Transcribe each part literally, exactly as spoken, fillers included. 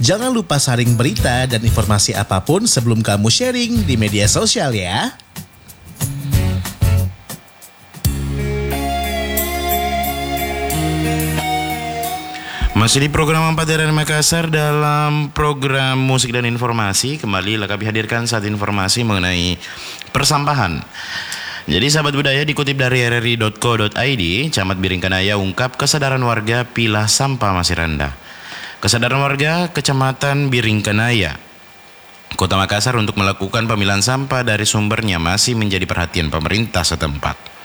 Jangan lupa saring berita dan informasi apapun sebelum kamu sharing di media sosial ya. Masih di program empat R R Makassar dalam program musik dan informasi. Kembali lah kami hadirkan saat informasi mengenai persampahan. Jadi sahabat budaya, dikutip dari r r i dot co dot i d, Camat Biringkanaya ungkap kesadaran warga pilah sampah masih rendah. Kesadaran warga Kecamatan Biringkanaya, Kota Makassar untuk melakukan pemilahan sampah dari sumbernya masih menjadi perhatian pemerintah setempat.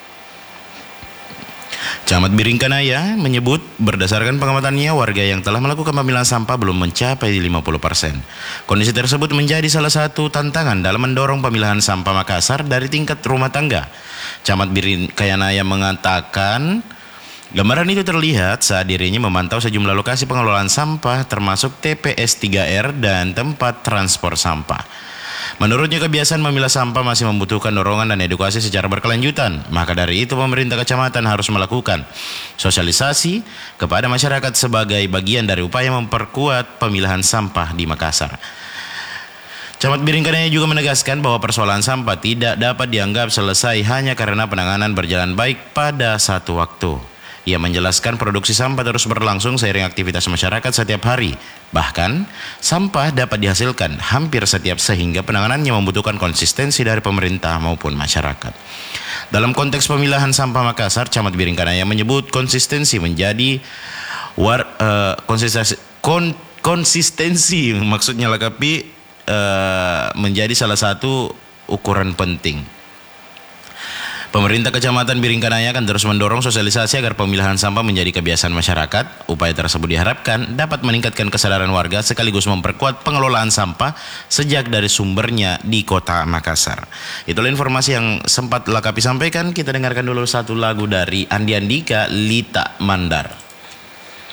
Camat Biringkanaya menyebut berdasarkan pengamatannya warga yang telah melakukan pemilahan sampah belum mencapai lima puluh persen. Kondisi tersebut menjadi salah satu tantangan dalam mendorong pemilahan sampah Makassar dari tingkat rumah tangga. Camat Biringkanaya mengatakan gambaran itu terlihat saat dirinya memantau sejumlah lokasi pengelolaan sampah termasuk T P S tiga R dan tempat transport sampah. Menurutnya kebiasaan memilah sampah masih membutuhkan dorongan dan edukasi secara berkelanjutan. Maka dari itu pemerintah kecamatan harus melakukan sosialisasi kepada masyarakat sebagai bagian dari upaya memperkuat pemilahan sampah di Makassar. Camat Biringkanaya juga menegaskan bahwa persoalan sampah tidak dapat dianggap selesai hanya karena penanganan berjalan baik pada satu waktu. Ia menjelaskan produksi sampah terus berlangsung seiring aktivitas masyarakat setiap hari. Bahkan, sampah dapat dihasilkan hampir setiap sehingga penanganannya membutuhkan konsistensi dari pemerintah maupun masyarakat. Dalam konteks pemilahan sampah Makassar, Camat Biringkanaya menyebut konsistensi menjadi war, uh, konsistensi, kon, konsistensi maksudnya lengkapi uh, menjadi salah satu ukuran penting. Pemerintah Kecamatan Biringkanaya akan terus mendorong sosialisasi agar pemilahan sampah menjadi kebiasaan masyarakat. Upaya tersebut diharapkan dapat meningkatkan kesadaran warga sekaligus memperkuat pengelolaan sampah sejak dari sumbernya di Kota Makassar. Itulah informasi yang sempat Lakapi sampaikan. Kita dengarkan dulu satu lagu dari Andi Andika, Lita Mandar.